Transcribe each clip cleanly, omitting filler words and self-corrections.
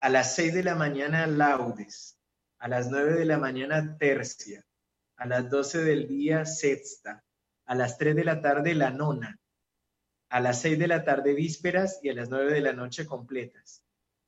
A las 6 de la mañana laudes, a las 9 de la mañana tercia, a las 12 del día sexta, a las 3 de la tarde la nona, a las 6 de la tarde vísperas y a las 9 de la noche completas.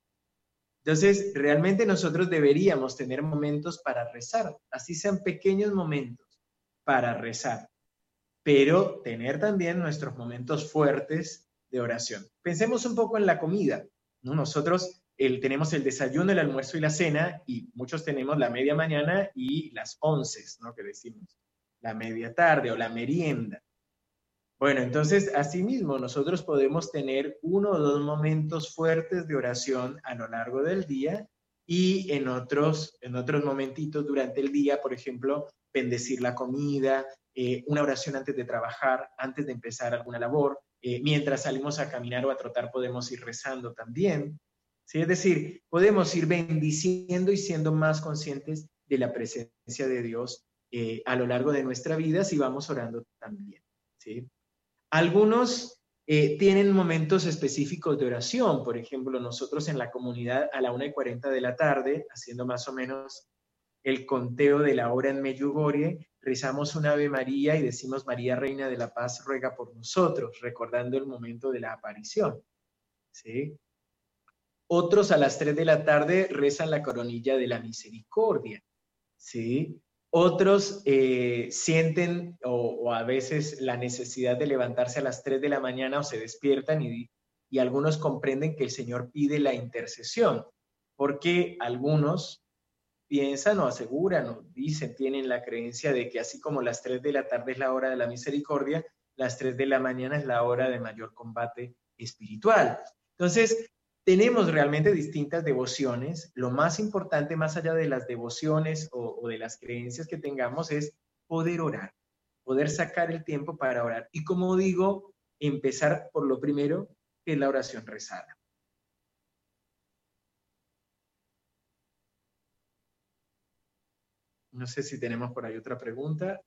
Entonces, realmente nosotros deberíamos tener momentos para rezar, así sean pequeños momentos para rezar, pero tener también nuestros momentos fuertes de oración. Pensemos un poco en la comida, ¿no? Nosotros tenemos el desayuno, el almuerzo y la cena, y muchos tenemos la media mañana y las 11, ¿no? Que decimos, la media tarde o la merienda. Bueno, entonces, asimismo, nosotros podemos tener 1 o 2 momentos fuertes de oración a lo largo del día y en otros momentitos durante el día, por ejemplo, bendecir la comida, una oración antes de trabajar, antes de empezar alguna labor, mientras salimos a caminar o a trotar podemos ir rezando también, ¿sí? Es decir, podemos ir bendiciendo y siendo más conscientes de la presencia de Dios a lo largo de nuestra vida si vamos orando también, ¿sí? Algunos tienen momentos específicos de oración. Por ejemplo, nosotros en la comunidad a la 1:40 de la tarde, haciendo más o menos el conteo de la hora en Medjugorje, rezamos una Ave María y decimos: María, Reina de la Paz, ruega por nosotros, recordando el momento de la aparición, ¿sí? Otros a las 3 de la tarde rezan la coronilla de la misericordia, ¿sí? Otros sienten o a veces la necesidad de levantarse a las 3 de la mañana o se despiertan y algunos comprenden que el Señor pide la intercesión, porque algunos piensan o aseguran o dicen, tienen la creencia de que así como las 3 de la tarde es la hora de la misericordia, las 3 de la mañana es la hora de mayor combate espiritual. Entonces, tenemos realmente distintas devociones. Lo más importante, más allá de las devociones o de las creencias que tengamos, es poder orar, poder sacar el tiempo para orar. Y como digo, empezar por lo primero, que es la oración rezada. No sé si tenemos por ahí otra pregunta.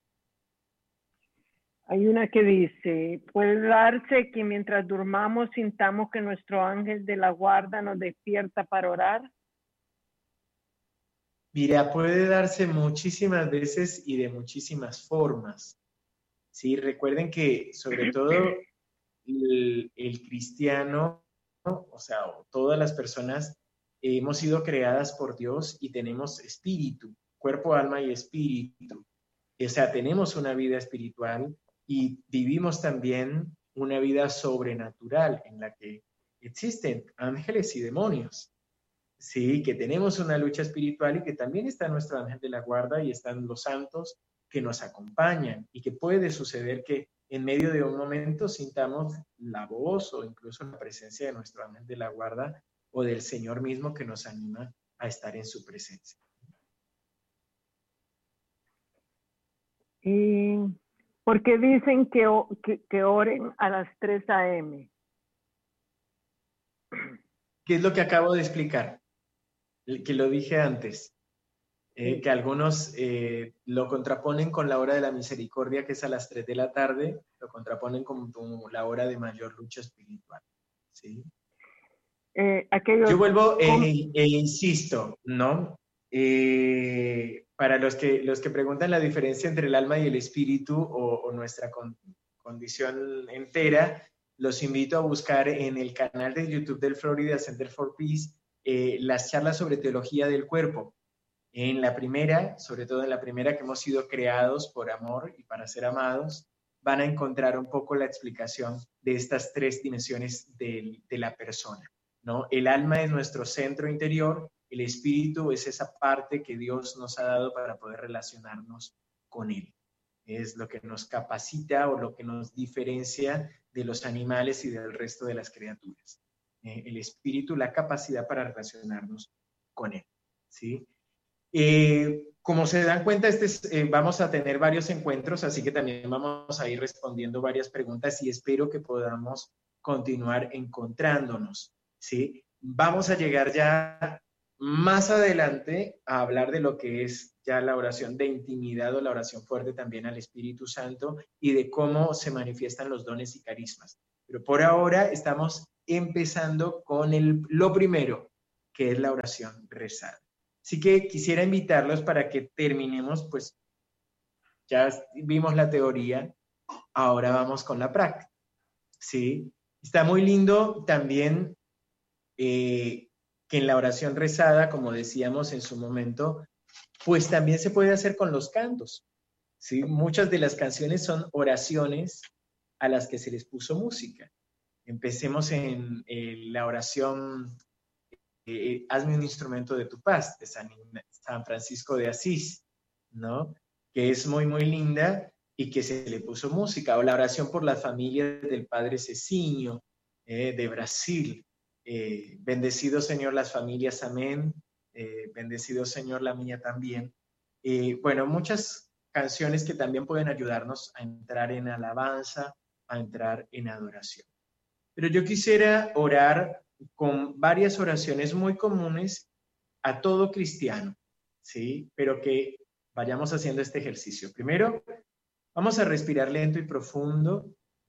Hay una que dice, ¿puede darse que mientras durmamos sintamos que nuestro ángel de la guarda nos despierta para orar? Mira, puede darse muchísimas veces y de muchísimas formas. Sí, recuerden que sobre todo el cristiano, ¿no? O sea, todas las personas hemos sido creadas por Dios y tenemos espíritu, cuerpo, alma y espíritu. O sea, tenemos una vida espiritual y vivimos también una vida sobrenatural en la que existen ángeles y demonios. Sí, que tenemos una lucha espiritual y que también está nuestro ángel de la guarda y están los santos que nos acompañan y que puede suceder que en medio de un momento sintamos la voz o incluso la presencia de nuestro ángel de la guarda o del Señor mismo que nos anima a estar en su presencia. ¿Y por qué dicen que oren a las 3 a.m.? ¿Qué es lo que acabo de explicar? Que lo dije antes. Que algunos lo contraponen con la hora de la misericordia, que es a las 3 de la tarde, lo contraponen con la hora de mayor lucha espiritual. ¿Sí? Yo vuelvo e insisto, ¿no? Para los que preguntan la diferencia entre el alma y el espíritu o nuestra condición entera, los invito a buscar en el canal de YouTube del Florida Center for Peace las charlas sobre teología del cuerpo. En la primera, sobre todo en la primera, que hemos sido creados por amor y para ser amados, van a encontrar un poco la explicación de estas 3 dimensiones de la persona, ¿no? El alma es nuestro centro interior, el espíritu es esa parte que Dios nos ha dado para poder relacionarnos con Él. Es lo que nos capacita o lo que nos diferencia de los animales y del resto de las criaturas. El espíritu, la capacidad para relacionarnos con Él, ¿sí? Como se dan cuenta, vamos a tener varios encuentros, así que también vamos a ir respondiendo varias preguntas y espero que podamos continuar encontrándonos, ¿sí? Vamos a llegar ya más adelante a hablar de lo que es ya la oración de intimidad o la oración fuerte también al Espíritu Santo y de cómo se manifiestan los dones y carismas. Pero por ahora estamos empezando con lo primero, que es la oración rezada. Así que quisiera invitarlos para que terminemos, pues ya vimos la teoría, ahora vamos con la práctica, ¿sí? Está muy lindo también que en la oración rezada, como decíamos en su momento, pues también se puede hacer con los cantos, ¿sí? Muchas de las canciones son oraciones a las que se les puso música. Empecemos en la oración Hazme un instrumento de tu paz, de San Francisco de Asís, ¿no? Que es muy, muy linda y que se le puso música. O la oración por las familias del Padre Cecinho, de Brasil. Bendecido Señor las familias, amén. Bendecido Señor la mía también. Bueno, muchas canciones que también pueden ayudarnos a entrar en alabanza, a entrar en adoración. Pero yo quisiera orar con varias oraciones muy comunes a todo cristiano, ¿sí? Pero que vayamos haciendo este ejercicio. Primero, vamos a respirar lento y profundo.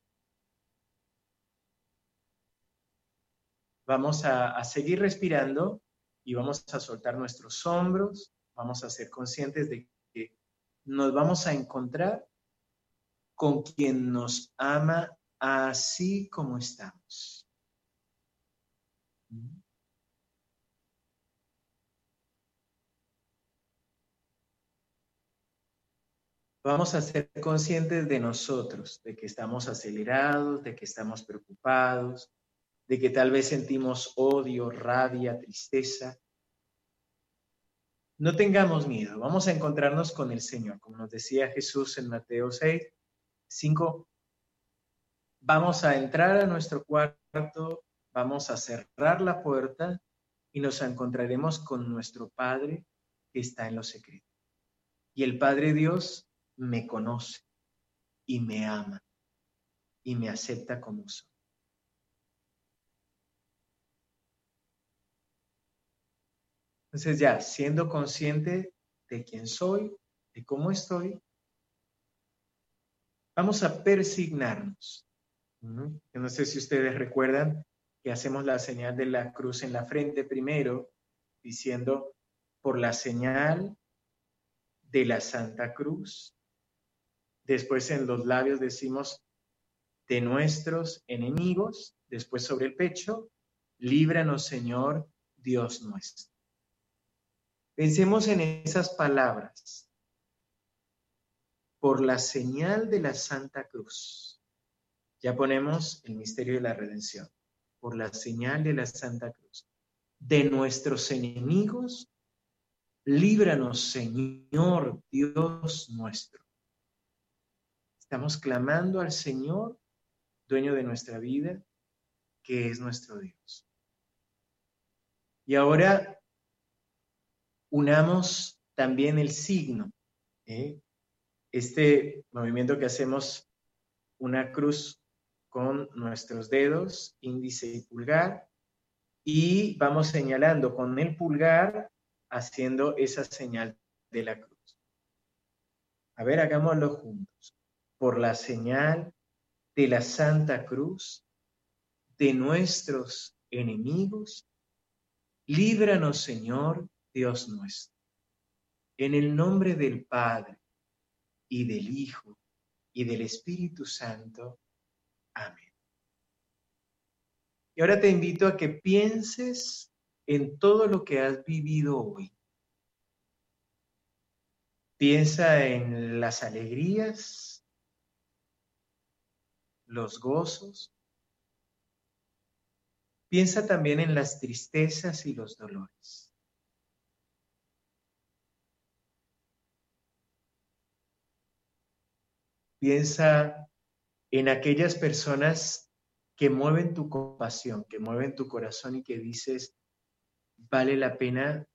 Vamos a seguir respirando y vamos a soltar nuestros hombros. Vamos a ser conscientes de que nos vamos a encontrar con quien nos ama así como estamos. Vamos a ser conscientes de nosotros, de que estamos acelerados, de que estamos preocupados, de que tal vez sentimos odio, rabia, tristeza. No tengamos miedo, vamos a encontrarnos con el Señor, como nos decía Jesús en Mateo 6:5. Vamos a entrar a nuestro cuarto, vamos a cerrar la puerta y nos encontraremos con nuestro Padre que está en lo secreto. Y el Padre Dios me conoce y me ama y me acepta como soy. Entonces ya, siendo consciente de quién soy, de cómo estoy, vamos a persignarnos. Yo no sé si ustedes recuerdan que hacemos la señal de la cruz en la frente primero, diciendo, por la señal de la Santa Cruz. Después en los labios decimos, de nuestros enemigos. Después sobre el pecho, líbranos Señor, Dios nuestro. Pensemos en esas palabras. Por la señal de la Santa Cruz. Ya ponemos el misterio de la redención. Por la señal de la Santa Cruz. De nuestros enemigos, líbranos, Señor, Dios nuestro. Estamos clamando al Señor, dueño de nuestra vida, que es nuestro Dios. Y ahora unamos también el signo. Este movimiento que hacemos, una cruz con nuestros dedos, índice y pulgar, y vamos señalando con el pulgar, haciendo esa señal de la cruz. A ver, hagámoslo juntos. Por la señal de la Santa Cruz, de nuestros enemigos, líbranos, Señor, Dios nuestro. En el nombre del Padre, y del Hijo, y del Espíritu Santo. Amén. Y ahora te invito a que pienses en todo lo que has vivido hoy. Piensa en las alegrías, los gozos. Piensa también en las tristezas y los dolores. Piensa en aquellas personas que mueven tu compasión, que mueven tu corazón y que dices, vale la pena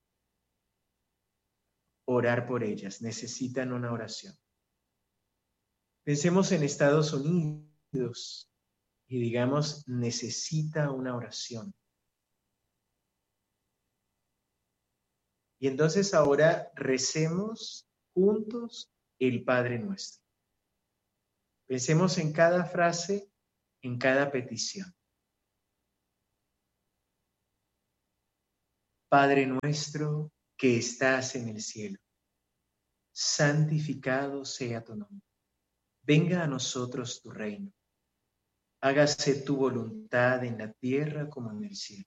orar por ellas, necesitan una oración. Pensemos en Estados Unidos y digamos, necesita una oración. Y entonces ahora recemos juntos el Padre Nuestro. Pensemos en cada frase, en cada petición. Padre nuestro que estás en el cielo, santificado sea tu nombre. Venga a nosotros tu reino. Hágase tu voluntad en la tierra como en el cielo.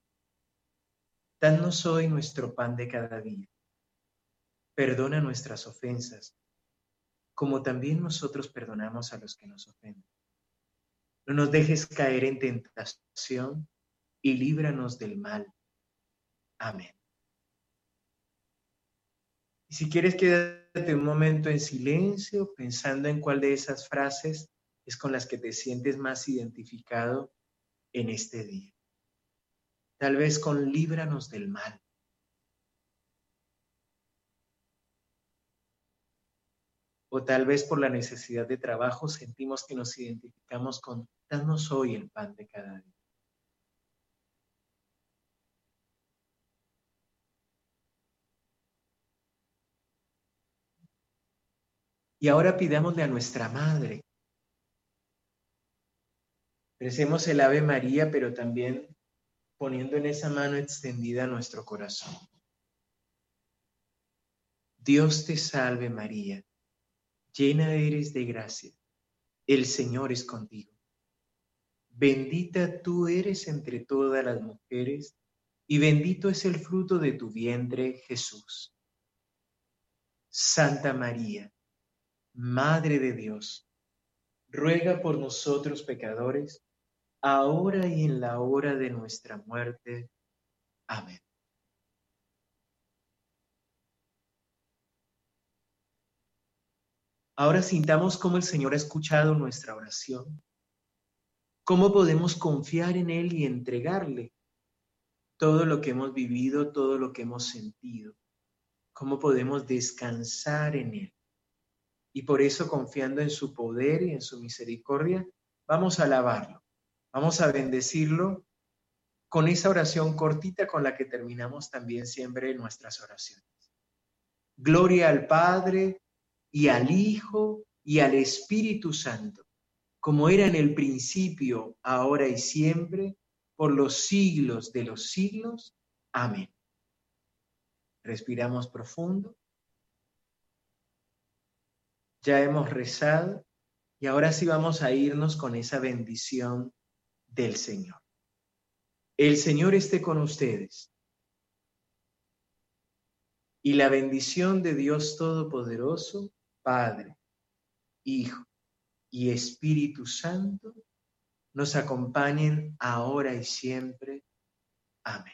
Danos hoy nuestro pan de cada día. Perdona nuestras ofensas, como también nosotros perdonamos a los que nos ofenden. No nos dejes caer en tentación y líbranos del mal. Amén. Y si quieres, quédate un momento en silencio, pensando en cuál de esas frases es con las que te sientes más identificado en este día. Tal vez con líbranos del mal. O tal vez por la necesidad de trabajo sentimos que nos identificamos con danos hoy el pan de cada día. Y ahora pidámosle a nuestra Madre. Recemos el Ave María, pero también poniendo en esa mano extendida nuestro corazón. Dios te salve María, llena eres de gracia, el Señor es contigo. Bendita tú eres entre todas las mujeres, y bendito es el fruto de tu vientre, Jesús. Santa María, Madre de Dios, ruega por nosotros pecadores, ahora y en la hora de nuestra muerte. Amén. Ahora sintamos cómo el Señor ha escuchado nuestra oración, cómo podemos confiar en Él y entregarle todo lo que hemos vivido, todo lo que hemos sentido, cómo podemos descansar en Él. Y por eso, confiando en su poder y en su misericordia, vamos a alabarlo, vamos a bendecirlo con esa oración cortita con la que terminamos también siempre nuestras oraciones. Gloria al Padre y al Hijo y al Espíritu Santo, como era en el principio, ahora y siempre, por los siglos de los siglos. Amén. Respiramos profundo. Ya hemos rezado y ahora sí vamos a irnos con esa bendición del Señor. El Señor esté con ustedes. Y la bendición de Dios Todopoderoso, Padre, Hijo y Espíritu Santo, nos acompañen ahora y siempre. Amén.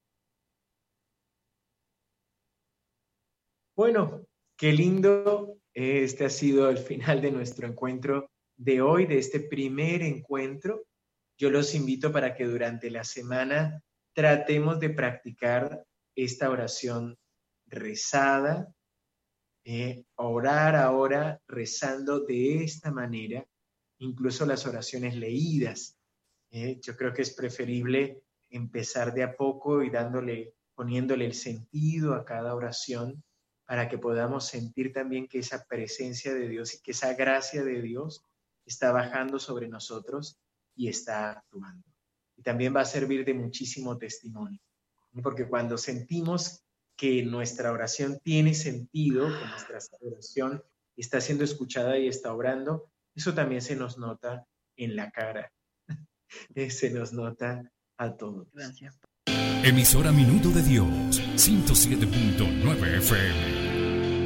Bueno, qué lindo. Este ha sido el final de nuestro encuentro de hoy, de este primer encuentro. Yo los invito para que durante la semana tratemos de practicar esta oración rezada, orar ahora rezando de esta manera, incluso las oraciones leídas. Yo creo que es preferible empezar de a poco y poniéndole el sentido a cada oración para que podamos sentir también que esa presencia de Dios y que esa gracia de Dios está bajando sobre nosotros y está actuando. Y también va a servir de muchísimo testimonio, porque cuando sentimos que nuestra oración tiene sentido, que nuestra oración está siendo escuchada y está obrando, eso también se nos nota en la cara, se nos nota a todos. Gracias. Emisora Minuto de Dios, 107.9 FM.